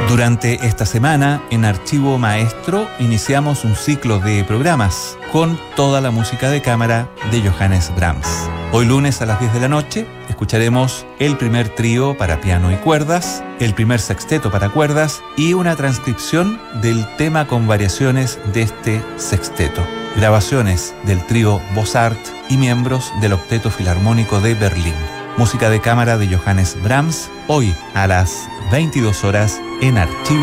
Durante esta semana, en Archivo Maestro, iniciamos un ciclo de programas con toda la música de cámara de Johannes Brahms. Hoy lunes a las 10 de la noche escucharemos el primer trío para piano y cuerdas, el primer sexteto para cuerdas y una transcripción del tema con variaciones de este sexteto. Grabaciones del trío Bossart y miembros del Octeto Filarmónico de Berlín. Música de cámara de Johannes Brahms, hoy a las 22 horas en Archivo